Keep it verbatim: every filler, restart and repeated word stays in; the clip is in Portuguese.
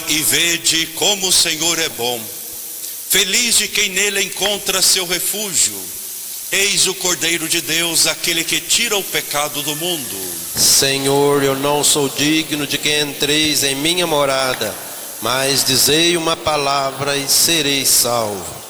e vede como o Senhor é bom. Feliz de quem nele encontra seu refúgio. Eis o Cordeiro de Deus, aquele que tira o pecado do mundo. Senhor, eu não sou digno de que entreis em minha morada, mas dizei uma palavra e serei salvo.